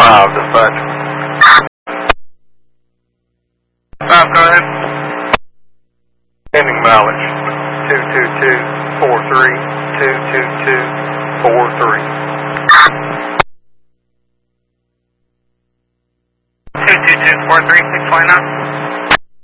Dispatch. 5, go ahead. Ending mileage 22243, 22243. 22243, 629.